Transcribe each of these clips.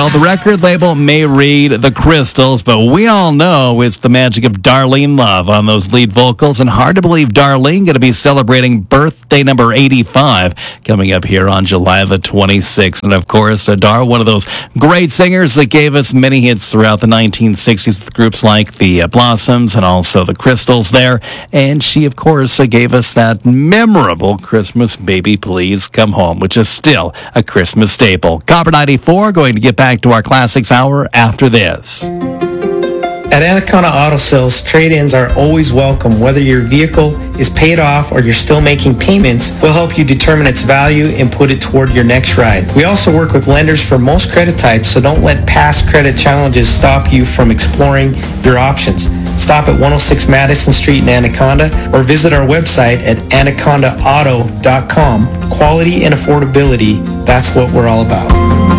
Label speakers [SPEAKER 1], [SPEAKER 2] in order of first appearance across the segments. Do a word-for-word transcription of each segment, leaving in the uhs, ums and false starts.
[SPEAKER 1] Well, the record label may read the Crystals, but we all know it's the magic of Darlene Love on those lead vocals. And hard to believe Darlene going to be celebrating birthday number eighty-five coming up here on July the twenty-sixth. And of course, Dar, one of those great singers that gave us many hits throughout the nineteen sixties with groups like the uh, Blossoms and also the Crystals there. And she, of course, uh, gave us that memorable Christmas Baby Please Come Home, which is still a Christmas staple. Copper ninety-four, going to get back to our Classics Hour after this.
[SPEAKER 2] At Anaconda Auto Sales, trade-ins are always welcome. Whether your vehicle is paid off or you're still making payments, we'll help you determine its value and put it toward your next ride. We also work with lenders for most credit types, so don't let past credit challenges stop you from exploring your options. Stop at one oh six Madison Street in Anaconda or visit our website at anaconda auto dot com. Quality and affordability, that's what we're all about.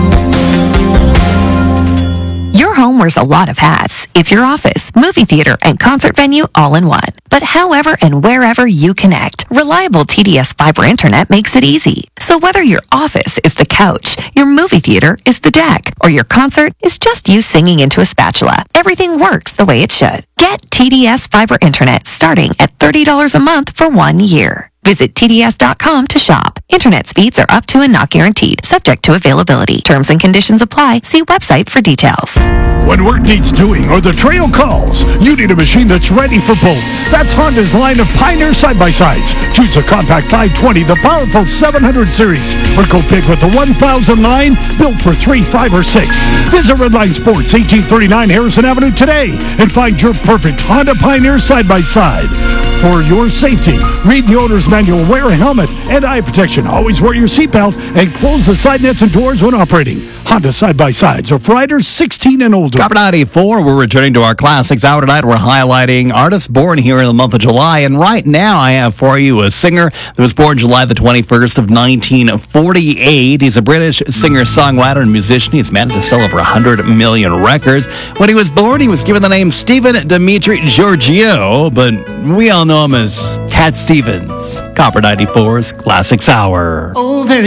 [SPEAKER 3] Your home wears a lot of hats. It's your office, movie theater, and concert venue all in one. But however and wherever you connect, reliable T D S fiber internet makes it easy. So whether your office is the couch, your movie theater is the deck, or your concert is just you singing into a spatula, everything works the way it should. Get T D S fiber internet starting at thirty dollars a month for one year. Visit T D S dot com to shop. Internet speeds are up to and not guaranteed, subject to availability. Terms and conditions apply. See website for details.
[SPEAKER 4] When work needs doing or the trail calls, you need a machine that's ready for both. That's Honda's line of Pioneer side-by-sides. Choose the compact five twenty, the powerful seven hundred series, or go big with the one thousand line, built for three, five, or six. Visit Redline Sports, eighteen thirty-nine Harrison Avenue today and find your perfect Honda Pioneer side-by-side. For your safety, read the owner's manual, wear a helmet and eye protection. Always wear your seatbelt and close the side nets and doors when operating. Honda side-by-sides are for riders sixteen and older.
[SPEAKER 1] Copper ninety-four, we're returning to our Classics Hour tonight. We're highlighting artists born here in the month of July. And right now I have for you a singer that was born July the twenty-first of nineteen forty-eight. He's a British singer-songwriter and musician. He's managed to sell over one hundred million records. When he was born, he was given the name Stephen Dimitri Georgiou, but we all know him as Cat Stevens. Copper ninety-four's Classics Hour.
[SPEAKER 5] Oh, very